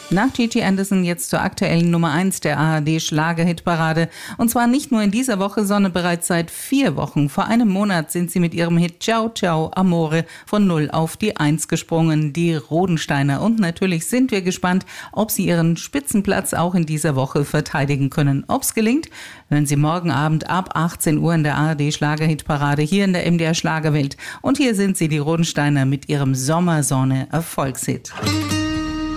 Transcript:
Nach Gigi Anderson jetzt zur aktuellen Nummer 1 der ARD-Schlager-Hitparade. Und zwar nicht nur in dieser Woche, sondern bereits seit 4 Wochen. Vor einem Monat sind sie mit ihrem Hit Ciao Ciao Amore von 0 auf die 1 gesprungen, die Rodensteiner. Und natürlich sind wir gespannt, ob sie ihren Spitzenplatz auch in dieser Woche verteidigen können. Ob's gelingt, hören Sie morgen Abend ab 18 Uhr in der ARD-Schlager-Hitparade hier in der MDR Schlagerwelt. Und hier sind sie, die Rodensteiner, mit ihrem Sommersonne-Erfolgshit.